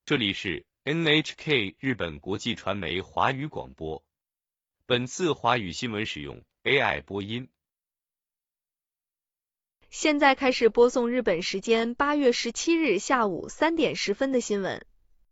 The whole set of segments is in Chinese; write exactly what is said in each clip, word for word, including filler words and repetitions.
这里是 N H K 日本国际传媒华语广播。本次华语新闻使用 A I 播音。 现在开始播送日本时间八月十七日下午三点十分的新闻。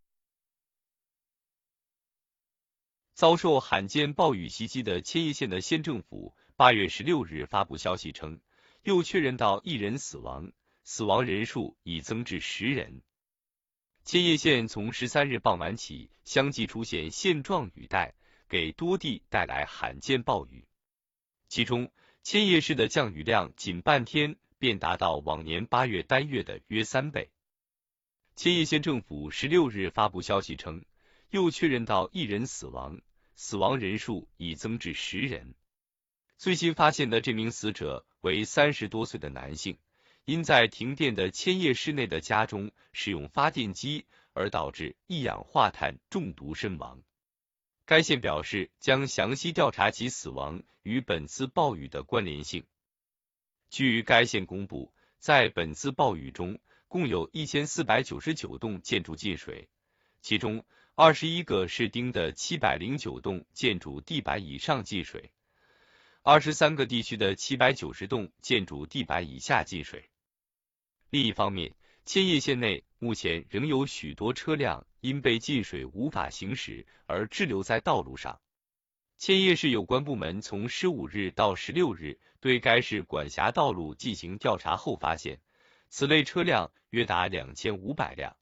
遭受罕见暴雨袭击的千叶县的县政府八月十六日发布消息称，又确认到一人死亡，死亡人数已增至十人。千叶县从十三日傍晚起相继出现线状雨带，给多地带来罕见暴雨。其中，千叶市的降雨量仅半天便达到往年八月单月的约三倍。千叶县政府十六日发布消息称，又确认到一人死亡，死亡人数已增至十人。最新发现的这名死者为三十多岁的男性，因在停电的千叶市内的家中使用发电机而导致一氧化碳中毒身亡。该县表示将详细调查其死亡与本次暴雨的关联性。据该县公布，在本次暴雨中，共有一千四百九十九栋建筑进水，其中二十一个市町的七百零九栋建筑地板以上进水，二十三个地区的七百九十栋建筑地板以下进水。另一方面，千叶县内目前仍有许多车辆因被进水无法行驶而滞留在道路上。千叶市有关部门从十五日到十六日对该市管辖道路进行调查后发现，此类车辆约达两千五百辆。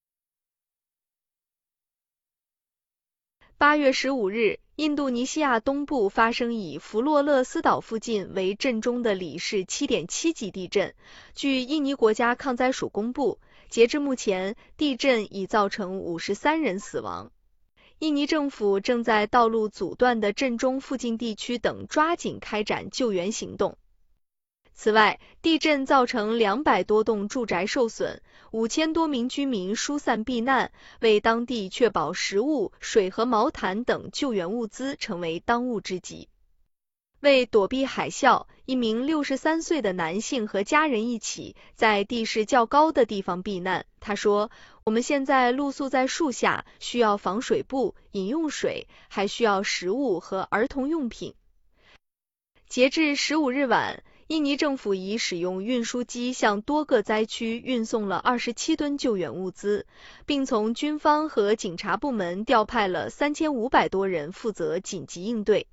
八月十五日，印度尼西亚东部发生以弗洛勒斯岛附近为震中的里氏 七点七 级地震。据印尼国家抗灾署公布，截至目前，地震已造成五十三人死亡。印尼政府正在道路阻断的震中附近地区等抓紧开展救援行动。此外，地震造成两百多栋住宅受损，五千多名居民疏散避难，为当地确保食物、水和毛毯等救援物资成为当务之急。为躲避海啸，一名六十三岁的男性和家人一起在地势较高的地方避难。他说：“我们现在露宿在树下，需要防水布、饮用水，还需要食物和儿童用品。”截至十五日晚，印尼政府已使用运输机向多个灾区运送了二十七吨救援物资，并从军方和警察部门调派了三千五百多人负责紧急应对。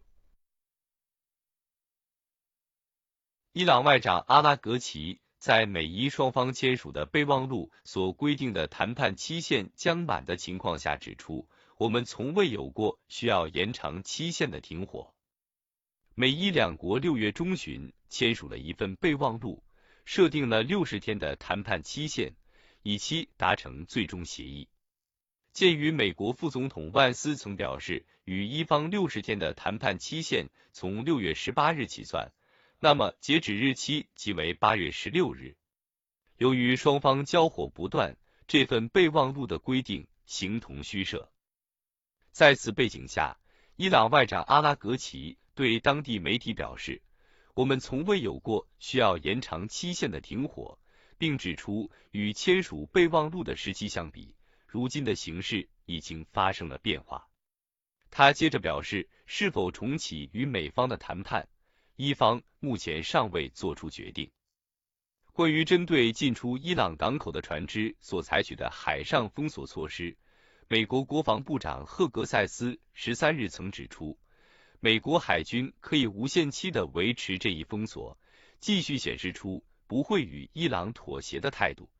伊朗外长阿拉格齐在美伊双方签署的备忘录所规定的谈判期限将满的情况下指出，我们从未有过需要延长期限的停火。美伊两国六月中旬签署了一份备忘录，设定了六十天的谈判期限，以期达成最终协议。鉴于美国副总统万斯曾表示，与伊方六十天的谈判期限从六月十八日起算，那么截止日期即为八月十六日。由于双方交火不断，这份备忘录的规定形同虚设。在此背景下，伊朗外长阿拉格齐对当地媒体表示，我们从未有过需要延长期限的停火，并指出与签署备忘录的时期相比，如今的形势已经发生了变化。他接着表示，是否重启与美方的谈判，伊方目前尚未做出决定。关于针对进出伊朗港口的船只所采取的海上封锁措施，美国国防部长赫格塞斯十三日曾指出，美国海军可以无限期地维持这一封锁，继续显示出不会与伊朗妥协的态度。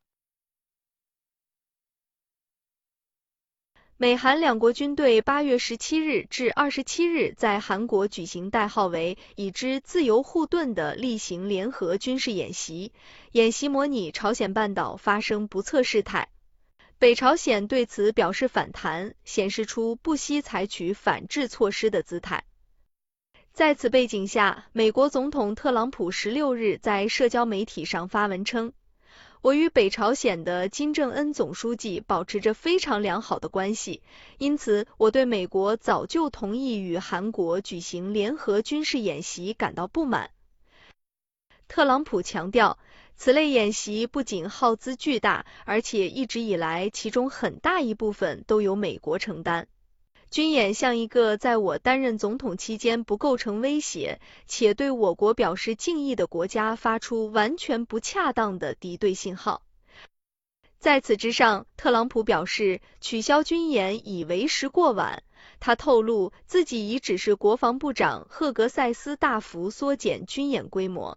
美韩两国军队八月十七日至二十七日在韩国举行代号为“已知自由护盾”的例行联合军事演习，演习模拟朝鲜半岛发生不测事态。北朝鲜对此表示反弹，显示出不惜采取反制措施的姿态。在此背景下，美国总统特朗普十六日在社交媒体上发文称，我与北朝鲜的金正恩总书记保持着非常良好的关系，因此我对美国早就同意与韩国举行联合军事演习感到不满。特朗普强调， 此类演习不仅耗资巨大，而且一直以来其中很大一部分都由美国承担。军演向一个在我担任总统期间不构成威胁，且对我国表示敬意的国家发出完全不恰当的敌对信号。在此之上，特朗普表示取消军演已为时过晚。他透露自己已指示国防部长赫格塞斯大幅缩减军演规模。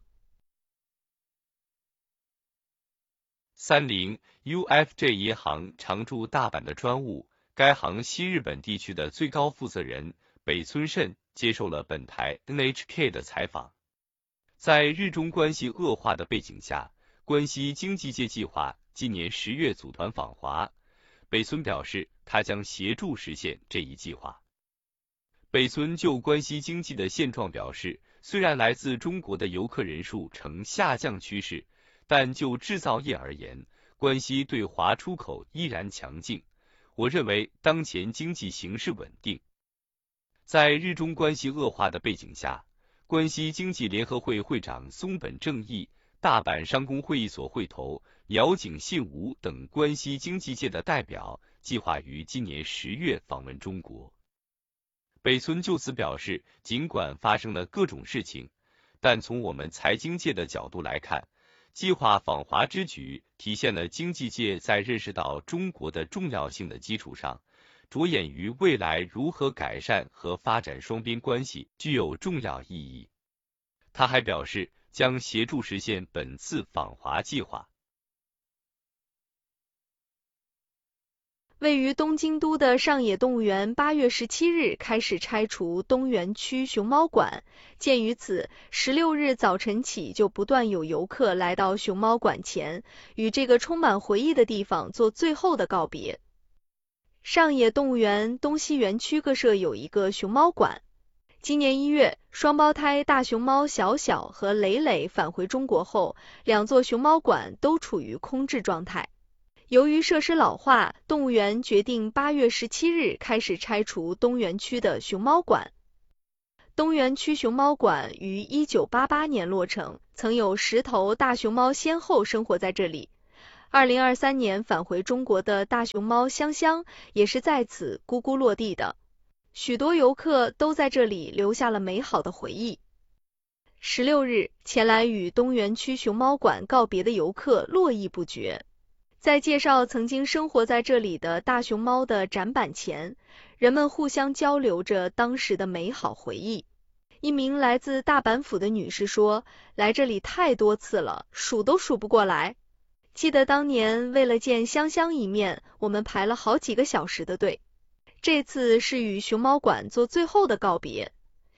三菱 U F J 银行常驻大阪的专务，该行西日本地区的最高负责人北村慎接受了本台 N H K 的采访。在日中关系恶化的背景下，关西经济界计划今年十月组团访华，北村表示他将协助实现这一计划。北村就关西经济的现状表示，虽然来自中国的游客人数呈下降趋势，但就制造业而言，关西对华出口依然强劲。我认为当前经济形势稳定。在日中关系恶化的背景下，关西经济联合会会长松本正义、大阪商工会议所会头鸟井信吾等关西经济界的代表计划于今年十月访问中国。北村就此表示，尽管发生了各种事情，但从我们财经界的角度来看，计划访华之举体现了经济界在认识到中国的重要性的基础上，着眼于未来如何改善和发展双边关系，具有重要意义。他还表示，将协助实现本次访华计划。 位于东京都的上野动物园八月十七日开始拆除东园区熊猫馆，鉴于此，十六日早晨起就不断有游客来到熊猫馆前，与这个充满回忆的地方做最后的告别。上野动物园东西园区各设有一个熊猫馆。今年一月，双胞胎大熊猫小小和蕾蕾返回中国后，两座熊猫馆都处于空置状态。由于设施老化，动物园决定八月十七日开始拆除东园区的熊猫馆。东园区熊猫馆于一九八八年落成，曾有十头大熊猫先后生活在这里。二零二三年返回中国的大熊猫香香也是在此咕咕落地的，许多游客都在这里留下了美好的回忆。十六日，前来与东园区熊猫馆告别的游客络绎不绝。在介绍曾经生活在这里的大熊猫的展板前，人们互相交流着当时的美好回忆。一名来自大阪府的女士说，来这里太多次了，数都数不过来。记得当年为了见香香一面，我们排了好几个小时的队。这次是与熊猫馆做最后的告别。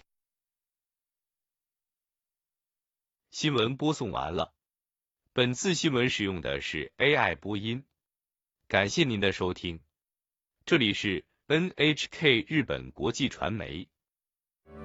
新闻播送完了。本次新闻使用的是 A I 播音，感谢您的收听。这里是 N H K 日本国际传媒。